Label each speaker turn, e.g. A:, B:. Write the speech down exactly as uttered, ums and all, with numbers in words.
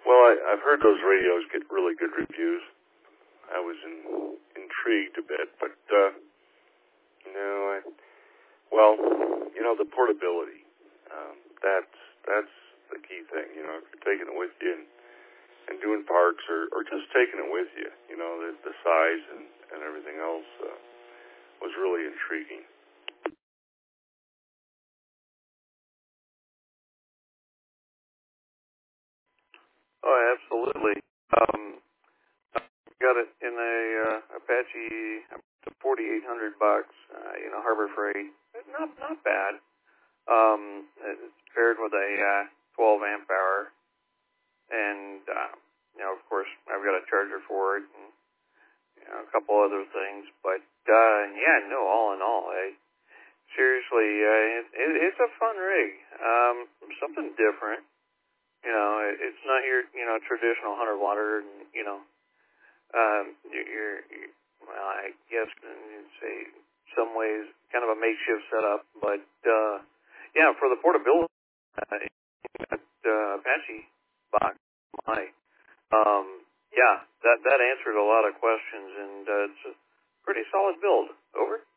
A: Well, I, I've heard those radios get really good reviews. I was in, intrigued a bit, but, uh, you know, I, well, you know, the portability, um, that's, that's the key thing, you know, if you're taking it with you and, and doing parks or, or just taking it with you, you know, the, the size and, and everything else, uh, was really intriguing.
B: Oh, absolutely. Um, got it in a uh, Apache, forty-eight hundred bucks, uh, you know, Harbor Freight. Not not bad. Um, it's paired with a uh, twelve amp hour, and uh, you know, of course, I've got a charger for it, and you know, a couple other things. But uh, yeah, no, all in all, I, seriously, uh, it, it, it's a fun rig. Um, something different. You know, it, it's not your you know traditional one hundred watter, you know. Um, you're, you're, you're, well, I guess in say some ways kind of a makeshift setup, but uh, yeah, for the portability, uh, that uh, Apache box, my um, yeah, that that answered a lot of questions, and uh, it's a pretty solid build. Over.